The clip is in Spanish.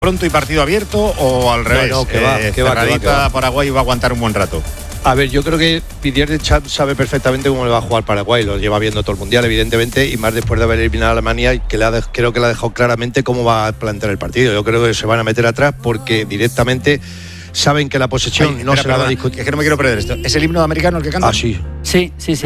pronto y partido abierto o al revés? No, que va, cerradita, Paraguay va a aguantar un buen rato. A ver, yo creo que Didier Deschamps sabe perfectamente cómo le va a jugar Paraguay, lo lleva viendo todo el Mundial, evidentemente, y más después de haber eliminado a Alemania, y que creo que le ha dejado claramente cómo va a plantear el partido. Yo creo que se van a meter atrás porque directamente saben que la posesión no se la va a discutir. Es que no me quiero perder esto. ¿Es el himno americano el que canta? Ah, sí. Sí.